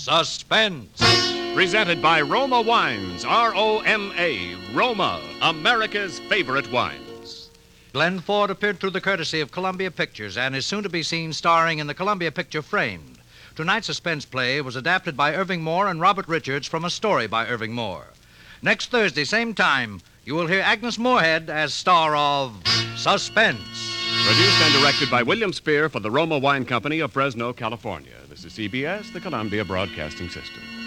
Suspense. Presented by Roma Wines, R-O-M-A, Roma, America's favorite wines. Glenn Ford appeared through the courtesy of Columbia Pictures and is soon to be seen starring in the Columbia picture Framed. Tonight's suspense play was adapted by Irving Moore and Robert Richards from a story by Irving Moore. Next Thursday, same time, you will hear Agnes Moorehead as star of Suspense. Produced and directed by William Spear for the Roma Wine Company of Fresno, California. This is CBS, the Columbia Broadcasting System.